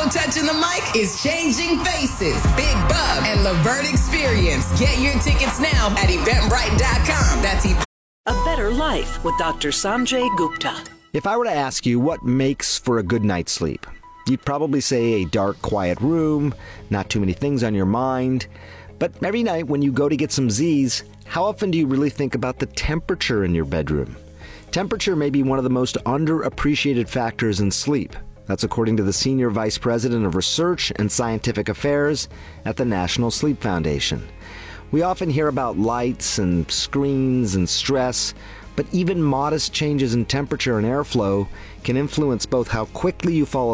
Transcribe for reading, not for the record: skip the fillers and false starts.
touching the mic is Changing Faces. Big Bub and Laverne Experience. Get your tickets now at Eventbrite.com. That's A Better Life with Dr. Sanjay Gupta. If I were to ask you what makes for a good night's sleep, you'd probably say a dark, quiet room, not too many things on your mind. But every night when you go to get some Z's, how often do you really think about the temperature in your bedroom? Temperature may be one of the most underappreciated factors in sleep. That's according to the Senior Vice President of Research and Scientific Affairs at the National Sleep Foundation. We often hear about lights and screens and stress, but even modest changes in temperature and airflow can influence both how quickly you fall